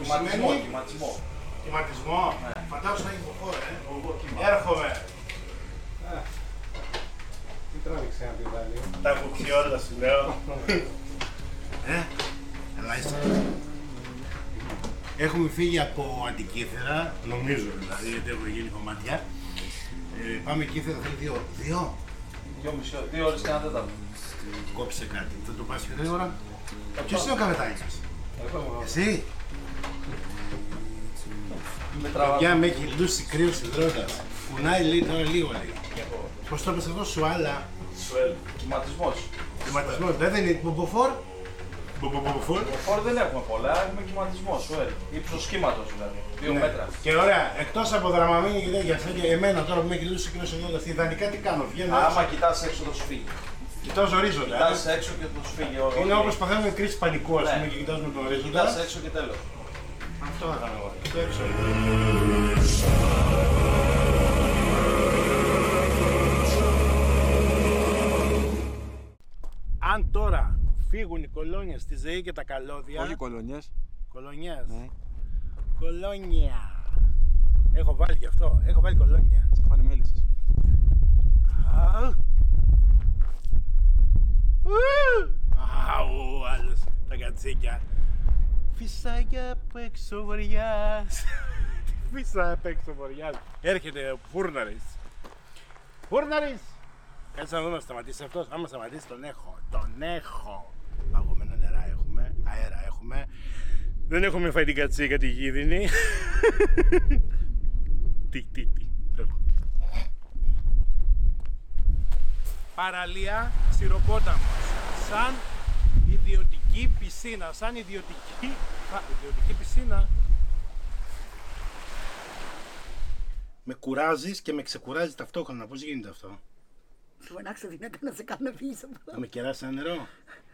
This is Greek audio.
Κυματισμό. Κυματισμό. Ναι. Φαντάζομαι σαν υποφόρο, Κύμα. Έρχομαι. Τι τράβηξε να πει πάλι. Τα έχω πιει όλα σου λέω. Καλά είστε. Έχουμε φύγει από Αντικήθερα, νομίζω δηλαδή, γιατί έχουν γίνει κομμάτια. Πάμε Κήθερα, θέλει δύο. 2 ώρες και 1 τέταρτο. Κόψε κάτι, θα το πας πιο γρήγορα. Ποιος είναι ο καπετάνιος? Εσύ? Με τραβά. Για με έχει λούσει κρύος υδρότας. Κουνάει λίγο, τώρα λίγο λέει. Πώς το είπες αυτό, σουάλα. Σουέλ. Κυματισμός. Κυματισμός, δεν είναι μπομποφόρ. Μπομποφόρ. Φόρ δεν έχουμε πολλά, έχουμε κυματισμό. Σουέλ. Ύψος κύματος δηλαδή. 2 Ναι. μέτρα. Και ωραία, εκτός από δραμαμίνη και τέτοια, σαν και εμένα τώρα που με έχει λούσει κρύος υδρότας, ιδανικά τι κάνω, βγαίνω Άμα έξω. κοιτάς έξω το σου φύγει. Κοιτάζω ορίζοντα. Κοιτάς έξω και το σου φύγει. Είναι όπως παθαίνουμε κρίση πανικού, ας Ναι. πούμε, και κοιτάζουμε τον ορίζοντα. Κοιτάς έξω και τέλος. Αυτό θα κάνω εγώ. Κοιτώ έξω. Αν τώρα φύγουν οι κολόνιες στη ΖΕΗ και τα καλώδια. Όχι κολονιές. Κολονιές. Ναι. Κολόνια. Έχω βάλει και αυτό. Έχω βάλει κολόνια. Θα φάνε μέλισσες. Αου, άλλος τα κατσίκια. Φυσάει απ' έξω βοριάς. Φυσάει απ' έξω βοριάς. Έρχεται ο Φούρναρης. Φούρναρης! Κάτσε να δούμε να σταματήσει αυτός. Άμα σταματήσει τον έχω. Τον έχω. Παγωμένα νερά έχουμε. Αέρα έχουμε. Δεν έχουμε φάει την κατσίκα τη γίδινη. Τι. Παραλία Ξηροπόταμος. Σαν ιδιωτική πισίνα. Σαν ιδιωτική πισίνα. Με κουράζεις και με ξεκουράζεις ταυτόχρονα. Πώς γίνεται αυτό? Σου φωνάξω δυνατά να σε κάνω πίσω. Θα με κεράσεις ένα νερό?